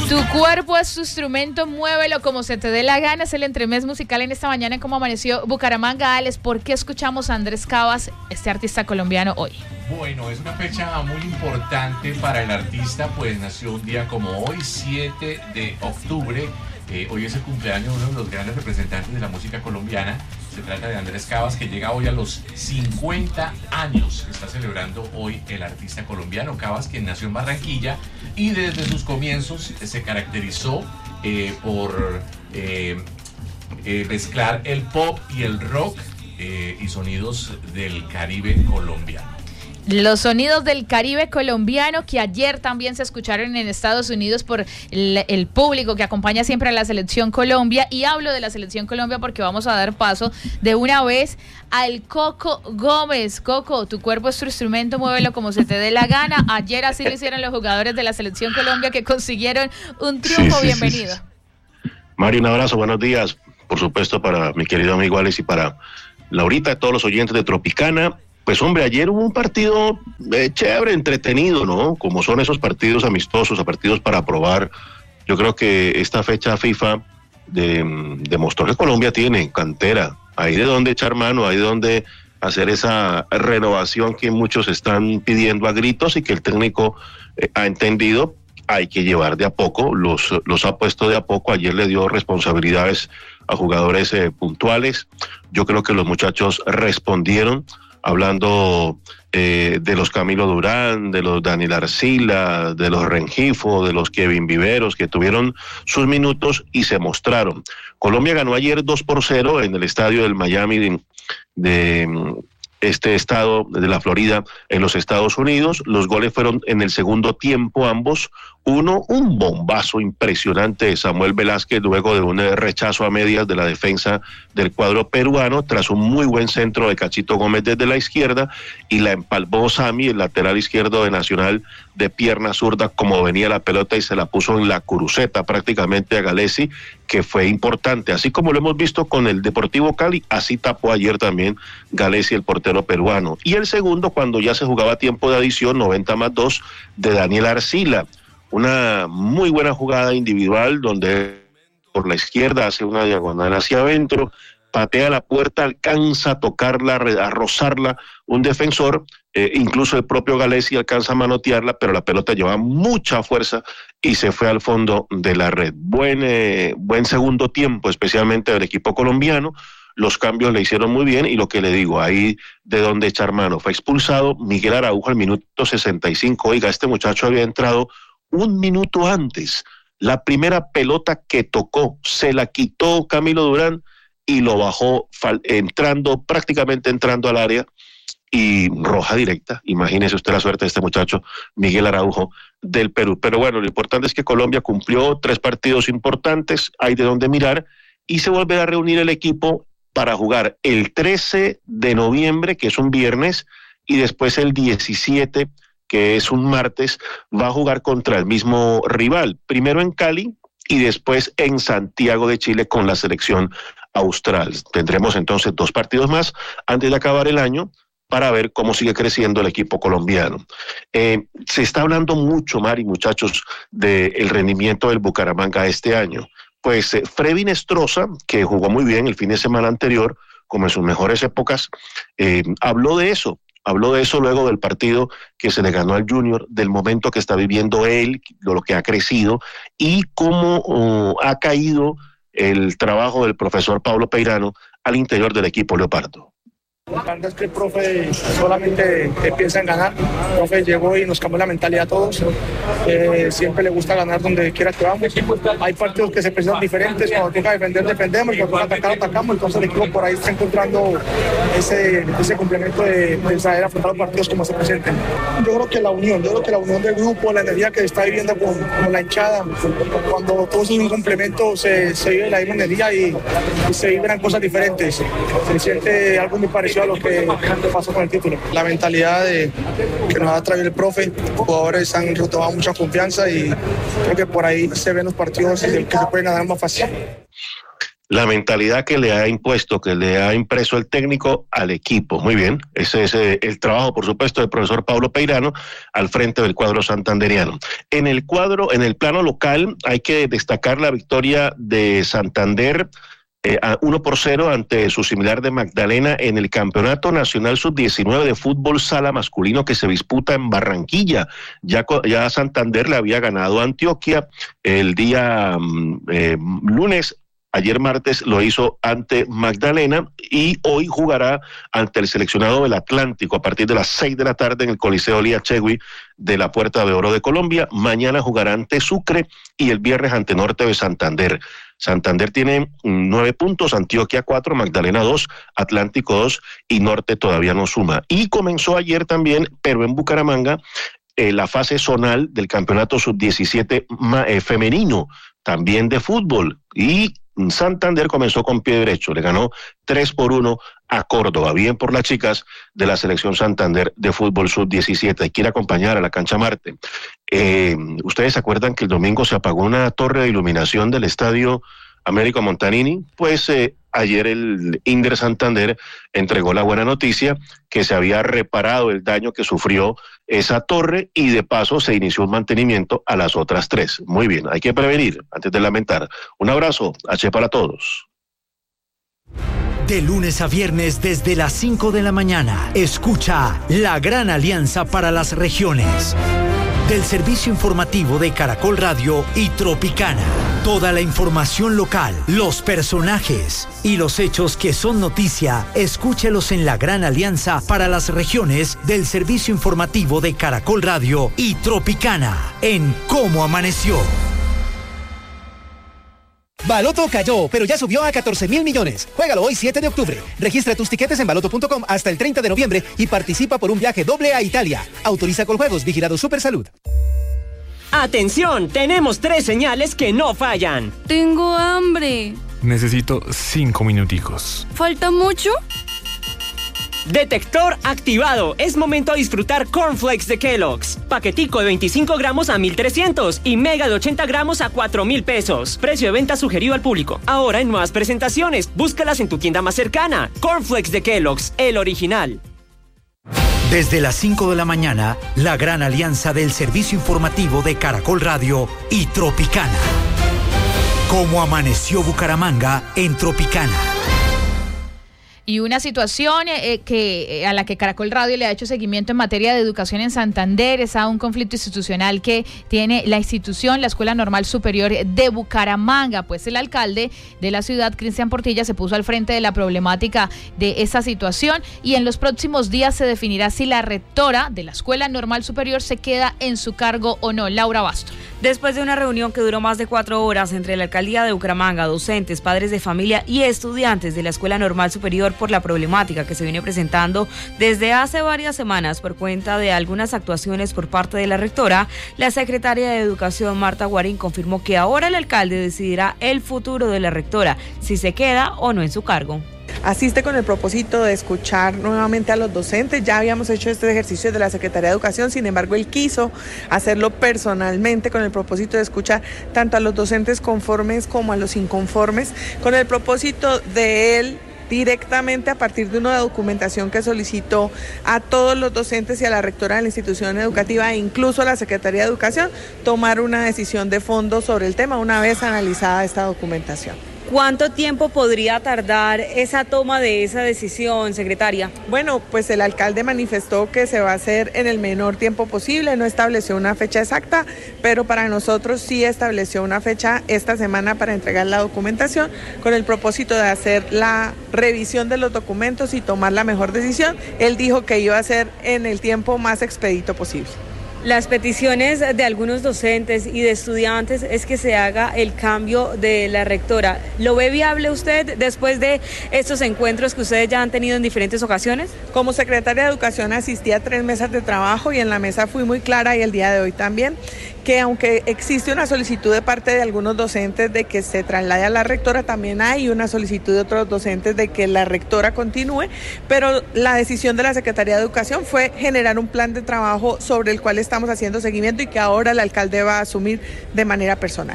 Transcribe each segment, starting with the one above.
Tu cuerpo es tu instrumento, muévelo como se te dé la gana. Es el entremés musical en esta mañana en Cómo Amaneció Bucaramanga. Alex, ¿por qué escuchamos a Andrés Cabas, este artista colombiano, hoy? Bueno, es una fecha muy importante para el artista, pues nació un día como hoy, 7 de octubre. Hoy es el cumpleaños de uno de los grandes representantes de la música colombiana. Se trata de Andrés Cabas, que llega hoy a los 50 años. Está celebrando hoy el artista colombiano Cabas, quien nació en Barranquilla y desde sus comienzos se caracterizó por mezclar el pop y el rock y sonidos del Caribe colombiano. Los sonidos del Caribe colombiano que ayer también se escucharon en Estados Unidos por el público que acompaña siempre a la Selección Colombia. Y hablo de la Selección Colombia porque vamos a dar paso de una vez al Coco Gómez. Coco, tu cuerpo es tu instrumento, muévelo como se te dé la gana. Ayer así lo hicieron los jugadores de la Selección Colombia que consiguieron un triunfo. Bienvenido. Mari, un abrazo, buenos días. Por supuesto para mi querido amigo Alex y para Laurita, todos los oyentes de Tropicana. Pues hombre, ayer hubo un partido chévere, entretenido, ¿no? Como son esos partidos amistosos, a partidos para probar. Yo creo que esta fecha FIFA demostró que Colombia tiene cantera. Hay de dónde echar mano, hay de dónde hacer esa renovación que muchos están pidiendo a gritos y que el técnico ha entendido. Hay que llevar de a poco, los ha puesto de a poco. Ayer le dio responsabilidades a jugadores puntuales. Yo creo que los muchachos respondieron. Hablando de los Camilo Durán, de los Daniel Arcila, de los Rengifo, de los Kevin Viveros, que tuvieron sus minutos y se mostraron. Colombia ganó ayer 2-0 en el estadio del Miami de este estado de la Florida en los Estados Unidos. Los goles fueron en el segundo tiempo ambos. Uno, un bombazo impresionante de Samuel Velázquez luego de un rechazo a medias de la defensa del cuadro peruano tras un muy buen centro de Cachito Gómez desde la izquierda, y la empalmó Sami, el lateral izquierdo de Nacional, de pierna zurda como venía la pelota, y se la puso en la cruceta prácticamente a Galesi, que fue importante. Así como lo hemos visto con el Deportivo Cali, así tapó ayer también Galesi, el portero peruano. Y el segundo, cuando ya se jugaba tiempo de adición, 90+2, de Daniel Arcila. Una muy buena jugada individual donde por la izquierda hace una diagonal hacia adentro, patea la puerta, alcanza a tocarla, a rozarla un defensor, incluso el propio Galesi alcanza a manotearla, pero la pelota lleva mucha fuerza y se fue al fondo de la red. Buen segundo tiempo, especialmente del equipo colombiano. Los cambios le hicieron muy bien y lo que le digo, ahí de donde echar mano. Fue expulsado Miguel Araujo al minuto 65. Oiga, este muchacho había entrado un minuto antes. La primera pelota que tocó se la quitó Camilo Durán y lo bajó prácticamente entrando al área, y roja directa. Imagínese usted la suerte de este muchacho Miguel Araujo del Perú. Pero bueno, lo importante es que Colombia cumplió 3 partidos importantes, hay de dónde mirar, y se volverá a reunir el equipo para jugar el 13 de noviembre, que es un viernes, y después el 17, que es un martes, va a jugar contra el mismo rival, primero en Cali y después en Santiago de Chile con la selección austral. Tendremos entonces 2 partidos más antes de acabar el año para ver cómo sigue creciendo el equipo colombiano. Se está hablando mucho, Mari, muchachos, del rendimiento del Bucaramanga este año. Pues Freddy Nestroza, que jugó muy bien el fin de semana anterior, como en sus mejores épocas, habló de eso luego del partido que se le ganó al Junior, del momento que está viviendo él, lo que ha crecido y cómo ha caído el trabajo del profesor Pablo Peirano al interior del equipo Leopardo. La verdad es que el profe solamente piensa en ganar. El profe llegó y nos cambió la mentalidad a todos. Siempre le gusta ganar donde quiera que vamos. Hay partidos que se presentan diferentes. Cuando toca defender, defendemos. Cuando toca atacar, atacamos. Entonces el equipo por ahí está encontrando ese complemento de saber afrontar los partidos como se presenten. Yo creo que la unión del grupo, la energía que se está viviendo con la hinchada, cuando todos son un complemento, se vive la misma energía y se viven cosas diferentes. Se siente algo muy parecido a lo que pasó con el título. La mentalidad que nos ha traído el profe, los jugadores han retomado mucha confianza y creo que por ahí se ven los partidos que se pueden ganar más fácil. la mentalidad que le ha impuesto, que le ha impreso el técnico al equipo. Muy bien, ese es el trabajo, por supuesto, del profesor Pablo Peirano al frente del cuadro santanderiano. En el plano local, hay que destacar la victoria de Santander 1-0 ante su similar de Magdalena en el Campeonato Nacional Sub-19 de Fútbol Sala Masculino que se disputa en Barranquilla. Ya Santander le había ganado a Antioquia el día lunes. Ayer martes lo hizo ante Magdalena y hoy jugará ante el seleccionado del Atlántico a partir de las 6 de la tarde en el Coliseo Lía Chegui de la Puerta de Oro de Colombia. Mañana jugará ante Sucre y el viernes ante Norte de Santander. Santander tiene 9 puntos, Antioquia 4, Magdalena 2, Atlántico 2 y Norte todavía no suma. Y comenzó ayer también, pero en Bucaramanga, la fase zonal del Campeonato Sub-17 femenino, también de fútbol. Y Santander comenzó con pie derecho, le ganó 3-1 a Córdoba, bien por las chicas de la selección Santander de fútbol sub-17. Hay que ir a acompañar a la cancha Marte. ¿Ustedes se acuerdan que el domingo se apagó una torre de iluminación del estadio Américo Montanini? Pues ayer el Inder Santander entregó la buena noticia que se había reparado el daño que sufrió esa torre y de paso se inició un mantenimiento a las otras 3. Muy bien, hay que prevenir antes de lamentar. Un abrazo, H para todos. De lunes a viernes desde las 5 de la mañana, escucha La Gran Alianza para las Regiones. Del servicio informativo de Caracol Radio y Tropicana. Toda la información local, los personajes y los hechos que son noticia, escúchelos en La Gran Alianza para las Regiones del servicio informativo de Caracol Radio y Tropicana en Cómo Amaneció. Baloto cayó, pero ya subió a 14.000 millones. Juégalo hoy 7 de octubre. Registra tus tiquetes en baloto.com hasta el 30 de noviembre y participa por un viaje doble a Italia. Autoriza Coljuegos, vigilado Supersalud. ¡Atención! Tenemos 3 señales que no fallan. Tengo hambre. Necesito 5 minuticos. ¿Falta mucho? Detector activado. Es momento de disfrutar Cornflakes de Kellogg's. Paquetico de 25 gramos a 1.300 y mega de 80 gramos a 4.000 pesos. Precio de venta sugerido al público. Ahora en nuevas presentaciones. Búscalas en tu tienda más cercana. Cornflakes de Kellogg's, el original. Desde las 5 de la mañana, la gran alianza del servicio informativo de Caracol Radio y Tropicana. Cómo amaneció Bucaramanga en Tropicana. Y una situación a la que Caracol Radio le ha hecho seguimiento en materia de educación en Santander es a un conflicto institucional que tiene la institución, la Escuela Normal Superior de Bucaramanga. Pues el alcalde de la ciudad, Cristian Portilla, se puso al frente de la problemática de esa situación y en los próximos días se definirá si la rectora de la Escuela Normal Superior se queda en su cargo o no. Laura Basto. Después de una reunión que duró más de 4 horas entre la alcaldía de Bucaramanga, docentes, padres de familia y estudiantes de la Escuela Normal Superior por la problemática que se viene presentando desde hace varias semanas por cuenta de algunas actuaciones por parte de la rectora, la secretaria de Educación, Marta Guarín, confirmó que ahora el alcalde decidirá el futuro de la rectora, si se queda o no en su cargo. Asiste con el propósito de escuchar nuevamente a los docentes. Ya habíamos hecho este ejercicio de la Secretaría de Educación, sin embargo él quiso hacerlo personalmente con el propósito de escuchar tanto a los docentes conformes como a los inconformes, con el propósito de él directamente a partir de una documentación que solicitó a todos los docentes y a la rectora de la institución educativa e incluso a la Secretaría de Educación tomar una decisión de fondo sobre el tema una vez analizada esta documentación. ¿Cuánto tiempo podría tardar esa toma de esa decisión, secretaria? Bueno, pues el alcalde manifestó que se va a hacer en el menor tiempo posible, no estableció una fecha exacta, pero para nosotros sí estableció una fecha esta semana para entregar la documentación con el propósito de hacer la revisión de los documentos y tomar la mejor decisión. Él dijo que iba a ser en el tiempo más expedito posible. Las peticiones de algunos docentes y de estudiantes es que se haga el cambio de la rectora. ¿Lo ve viable usted después de estos encuentros que ustedes ya han tenido en diferentes ocasiones? Como secretaria de Educación asistí a 3 mesas de trabajo y en la mesa fui muy clara y el día de hoy también, que aunque existe una solicitud de parte de algunos docentes de que se traslade a la rectora, también hay una solicitud de otros docentes de que la rectora continúe, pero la decisión de la Secretaría de Educación fue generar un plan de trabajo sobre el cual estamos haciendo seguimiento y que ahora el alcalde va a asumir de manera personal.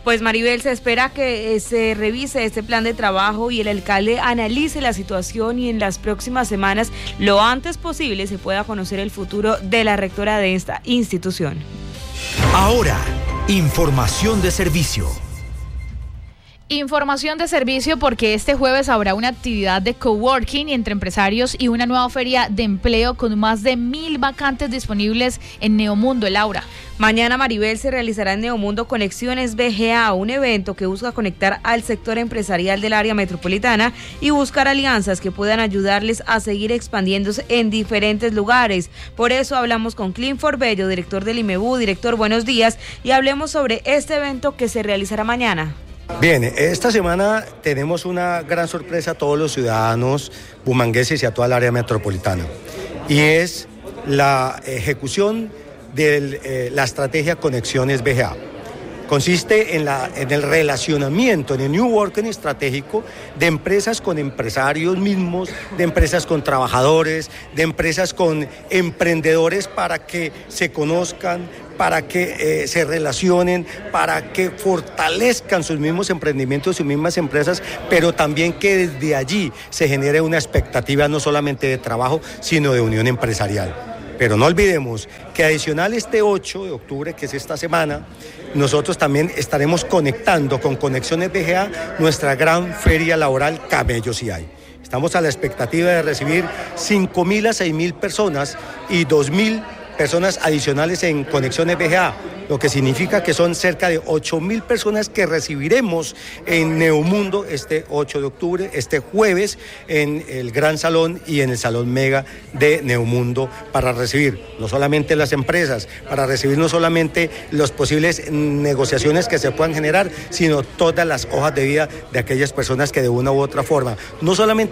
Pues Maribel, se espera que se revise este plan de trabajo y el alcalde analice la situación y en las próximas semanas, lo antes posible, se pueda conocer el futuro de la rectora de esta institución. Ahora, información de servicio. Información de servicio porque este jueves habrá una actividad de coworking entre empresarios y una nueva feria de empleo con más de 1,000 vacantes disponibles en Neomundo, Laura. Mañana, Maribel, se realizará en Neomundo Conexiones BGA, un evento que busca conectar al sector empresarial del área metropolitana y buscar alianzas que puedan ayudarles a seguir expandiéndose en diferentes lugares. Por eso hablamos con Clifford Bello, director del IMEBU. Director, buenos días, y hablemos sobre este evento que se realizará mañana. Bien, esta semana tenemos una gran sorpresa a todos los ciudadanos bumangueses y a toda el área metropolitana, y es la ejecución de la estrategia Conexiones BGA. Consiste en el relacionamiento, en el New Working estratégico de empresas con empresarios mismos, de empresas con trabajadores, de empresas con emprendedores para que se conozcan, para que se relacionen, para que fortalezcan sus mismos emprendimientos, sus mismas empresas, pero también que desde allí se genere una expectativa no solamente de trabajo, sino de unión empresarial. Pero no olvidemos que adicional este 8 de octubre, que es esta semana, nosotros también estaremos conectando con Conexiones BGA nuestra gran feria laboral Camellos y Hay. Estamos a la expectativa de recibir 5,000 a 6,000 personas y 2,000 personas adicionales en Conexiones BGA, lo que significa que son cerca de 8,000 personas que recibiremos en Neomundo este 8 de octubre, este jueves, en el Gran Salón y en el Salón Mega de Neomundo, para recibir no solamente las empresas, para recibir no solamente las posibles negociaciones que se puedan generar, sino todas las hojas de vida de aquellas personas que de una u otra forma, no solamente